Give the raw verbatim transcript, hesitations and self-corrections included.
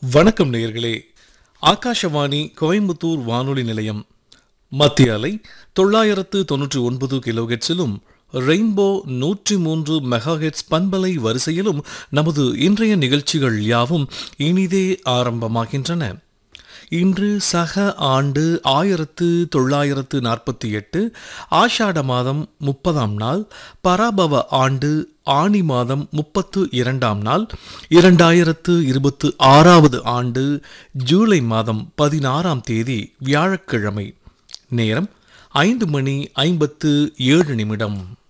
வணக்கம் நேயர்களே. ஆகாஷவாணி கோயம்புத்தூர் வானொலி நிலையம் மத்திய அலை தொள்ளாயிரத்து தொன்னூற்றி ஒன்பது கிலோஹெட்ஸிலும் ரெயின்போ நூற்றி மூன்று மெகாஹெட்ஸ் பண்பலை வரிசையிலும் நமது இன்றைய நிகழ்ச்சிகள் யாவும் இனிதே ஆரம்பமாகின்றன. இன்று சக ஆண்டு ஆயிரத்து தொள்ளாயிரத்து நாற்பத்தி எட்டு ஆஷாட மாதம் முப்பதாம் நாள், பராபவ ஆண்டு ஆனி மாதம் முப்பத்து இரண்டாம் நாள், இரண்டாயிரத்து இருபத்து ஆறாவது ஆண்டு ஜூலை மாதம் பதினாறாம் தேதி வியாழக்கிழமை. நேரம் ஐந்து மணி ஐம்பத்து ஏழு நிமிடம்.